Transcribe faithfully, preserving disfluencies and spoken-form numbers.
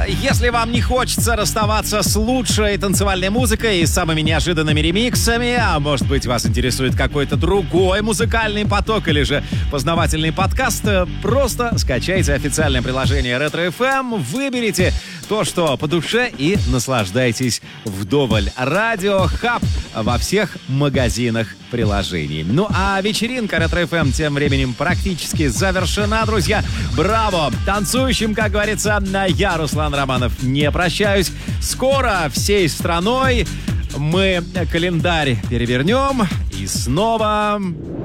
Если вам не хочется расставаться с лучшей танцевальной музыкой и самыми неожиданными ремиксами, а может быть вас интересует какой-то другой музыкальный поток или же познавательный подкаст, просто скачайте официальное приложение Ретро эф эм, выберите то, что по душе, и наслаждайтесь вдоволь. Радио Хаб во всех магазинах приложений. Ну а вечеринка Ретро эф эм тем временем практически завершена, друзья. Браво! Танцующим, как говорится, я, Руслан Романов, не прощаюсь. Скоро всей страной мы календарь перевернем и снова...